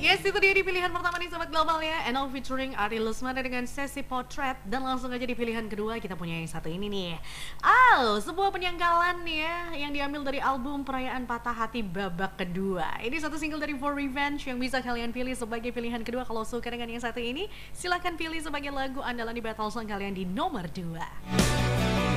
Yes, itu dia di pilihan pertama nih Sobat Global ya. NO featuring Ari Lesmana dengan sesi potret. Dan langsung aja di pilihan kedua kita punya yang satu ini nih. Sebuah penyangkalan ya yang diambil dari album Perayaan Patah Hati babak kedua. Ini satu single dari For Revenge yang bisa kalian pilih sebagai pilihan kedua. Kalau suka dengan yang satu ini, silahkan pilih sebagai lagu andalan di Battle Song kalian di nomor 2.